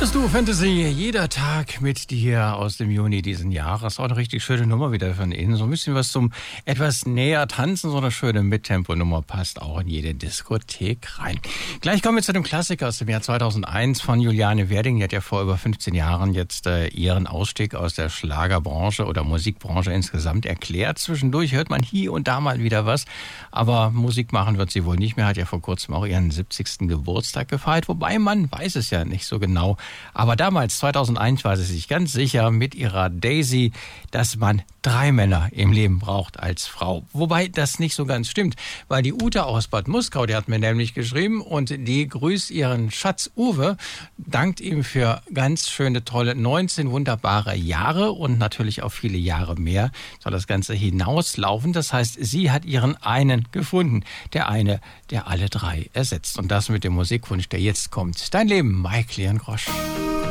Das Duo Fantasy, jeder Tag mit dir aus dem Juni diesen Jahres. Auch eine richtig schöne Nummer wieder von Ihnen. So ein bisschen was zum etwas näher tanzen. So eine schöne Mittempo-Nummer passt auch in jede Diskothek rein. Gleich kommen wir zu dem Klassiker aus dem Jahr 2001 von Juliane Werding. Die hat ja vor über 15 Jahren jetzt ihren Ausstieg aus der Schlagerbranche oder Musikbranche insgesamt erklärt. Zwischendurch hört man hier und da mal wieder was. Aber Musik machen wird sie wohl nicht mehr. Hat ja vor kurzem auch ihren 70. Geburtstag gefeiert. Wobei man weiß es ja nicht so genau. Aber damals, 2001, war sie sich ganz sicher mit ihrer Daisy, dass man 3 Männer im Leben braucht als Frau. Wobei das nicht so ganz stimmt, weil die Ute aus Bad Muskau, die hat mir nämlich geschrieben und die grüßt ihren Schatz Uwe, dankt ihm für ganz schöne, tolle 19 wunderbare Jahre und natürlich auch viele Jahre mehr soll das Ganze hinauslaufen. Das heißt, sie hat ihren einen gefunden, der eine, der alle 3 ersetzt. Und das mit dem Musikwunsch, der jetzt kommt. Dein Leben, Mike Leon Grosch.